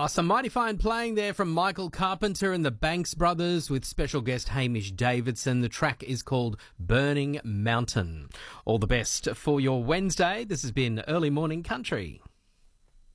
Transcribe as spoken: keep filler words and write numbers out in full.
Oh, some mighty fine playing there from Michael Carpenter and the Banks Brothers with special guest Hamish Davidson. The track is called Burning Mountain. All the best for your Wednesday. This has been Early Morning Country.